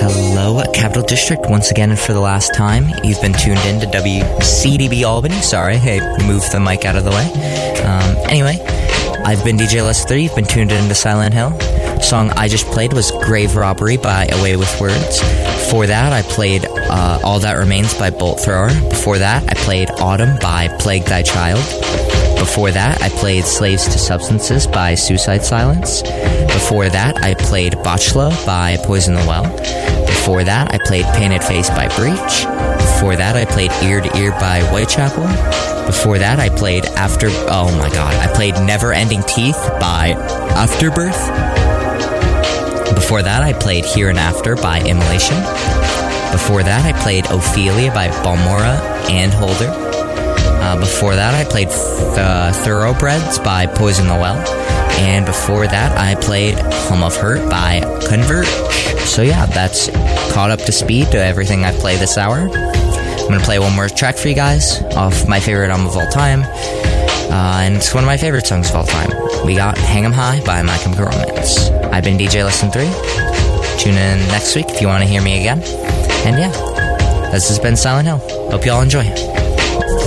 Hello, Capital District, once again and for the last time. You've been tuned in to WCDB Albany. Sorry, I moved the mic out of the way. Anyway, I've been DJ Les3. You've been tuned in to Silent Hill. The song I just played was Grave Robbery by Away With Words. Before that, I played All That Remains by Bolt Thrower. Before that, I played Autumn by Plague Thy Child. Before that, I played Slaves to Substances by Suicide Silence. Before that, I played Botchla by Poison the Well. Before that, I played Painted Face by Breach. Before that, I played Ear to Ear by Whitechapel. Before that, I played I played Never Ending Teeth by Afterbirth. Before that, I played Here and After by Immolation. Before that, I played Ophelia by Balmora and Holder. Before that, I played Thoroughbreds by Poison the Well. And before that, I played Hum of Hurt by Converge. So yeah, that's caught up to speed to everything I've played this hour. I'm going to play one more track for you guys off my favorite album of all time. And it's one of my favorite songs of all time. We got Hang 'Em High by My Chemical Romance. I've been DJ Lesson3. Tune in next week if you want to hear me again. And yeah, this has been Silent Hill. Hope you all enjoy.